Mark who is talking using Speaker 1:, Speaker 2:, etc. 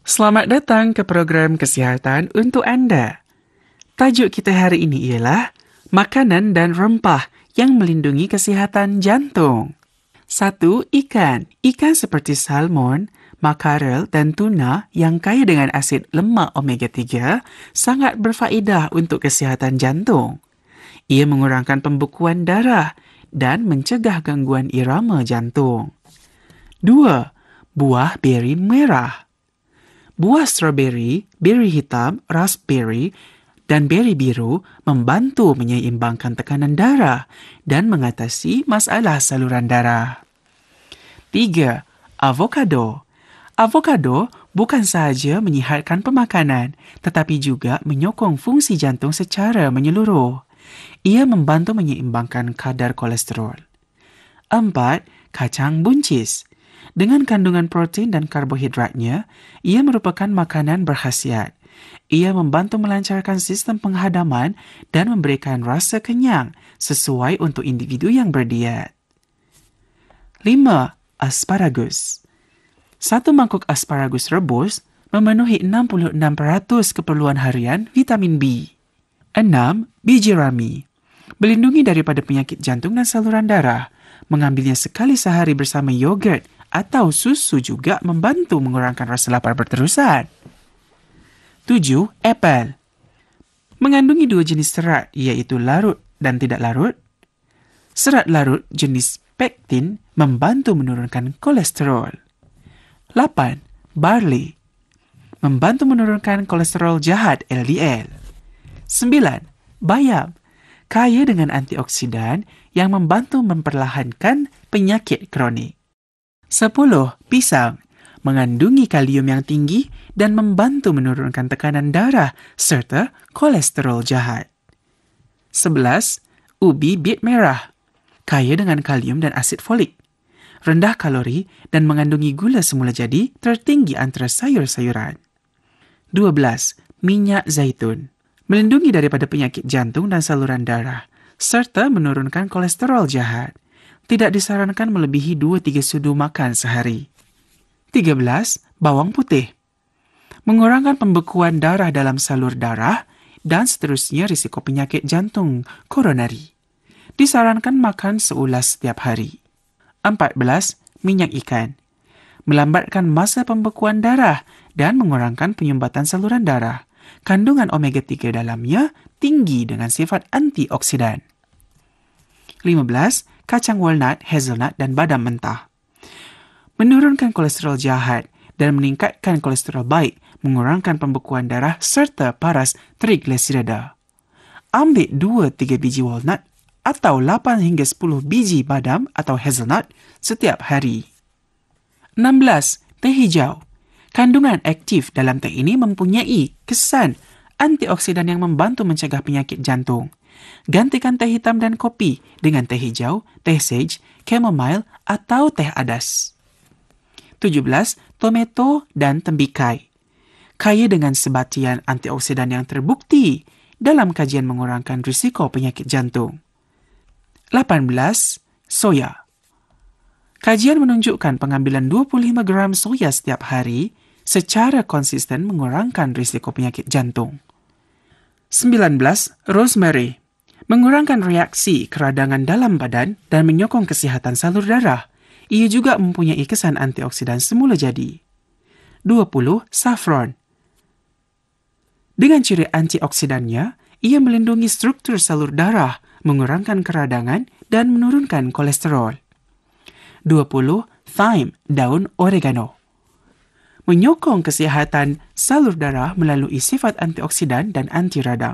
Speaker 1: Selamat datang ke program Kesihatan untuk Anda. Tajuk kita hari ini ialah Makanan dan Rempah yang Melindungi Kesihatan Jantung. 1. Ikan. Ikan seperti salmon, makarel dan tuna yang kaya dengan asid lemak omega-3 sangat berfaedah untuk kesihatan jantung. Ia mengurangkan pembekuan darah dan mencegah gangguan irama jantung. 2. Buah beri merah. Buah stroberi, beri hitam, raspberry dan beri biru membantu menyeimbangkan tekanan darah dan mengatasi masalah saluran darah. 3. Avokado. Avokado bukan sahaja menyihatkan pemakanan tetapi juga menyokong fungsi jantung secara menyeluruh. Ia membantu menyeimbangkan kadar kolesterol. 4. Kacang buncis. Dengan kandungan protein dan karbohidratnya, ia merupakan makanan berkhasiat. Ia membantu melancarkan sistem penghadaman dan memberikan rasa kenyang sesuai untuk individu yang berdiet. 5. Asparagus. Satu mangkuk asparagus rebus memenuhi 66% keperluan harian vitamin B. 6. Biji rami. Melindungi daripada penyakit jantung dan saluran darah. Mengambilnya sekali sehari bersama yogurt atau susu juga membantu mengurangkan rasa lapar berterusan. 7. Apel. Mengandungi dua jenis serat iaitu larut dan tidak larut. Serat larut jenis pektin membantu menurunkan kolesterol. 8. Barley. Membantu menurunkan kolesterol jahat LDL. 9. Bayam. Kaya dengan antioksidan yang membantu memperlahankan penyakit kronik. 10. Pisang. Mengandungi kalium yang tinggi dan membantu menurunkan tekanan darah serta kolesterol jahat. 11. Ubi bit merah. Kaya dengan kalium dan asid folik. Rendah kalori dan mengandungi gula semula jadi tertinggi antara sayur-sayuran. 12. Minyak zaitun. Melindungi daripada penyakit jantung dan saluran darah serta menurunkan kolesterol jahat. Tidak disarankan melebihi 2-3 sudu makan sehari. 13. Bawang putih. Mengurangkan pembekuan darah dalam salur darah dan seterusnya risiko penyakit jantung koronari. Disarankan makan seulas setiap hari. 14. Minyak ikan. Melambatkan masa pembekuan darah dan mengurangkan penyumbatan saluran darah. Kandungan omega-3 dalamnya tinggi dengan sifat antioksidan. 15. Kacang walnut, hazelnut dan badam mentah. Menurunkan kolesterol jahat dan meningkatkan kolesterol baik, mengurangkan pembekuan darah serta paras trigliserida. Ambil 2-3 biji walnut atau 8 hingga 10 biji badam atau hazelnut setiap hari. 16. Teh hijau. Kandungan aktif dalam teh ini mempunyai kesan antioksidan yang membantu mencegah penyakit jantung. Gantikan teh hitam dan kopi dengan teh hijau, teh sage, chamomile atau teh adas. 17. Tomato dan tembikai. Kaya dengan sebatian antioksidan yang terbukti dalam kajian mengurangkan risiko penyakit jantung. 18. Soya. Kajian menunjukkan pengambilan 25 gram soya setiap hari secara konsisten mengurangkan risiko penyakit jantung. 19. Rosemary. Mengurangkan reaksi keradangan dalam badan dan menyokong kesihatan salur darah. Ia juga mempunyai kesan antioksidan semula jadi. 20. Saffron. Dengan ciri antioksidannya, ia melindungi struktur salur darah, mengurangkan keradangan dan menurunkan kolesterol. 20. Thyme, daun oregano. Menyokong kesihatan salur darah melalui sifat antioksidan dan anti radang.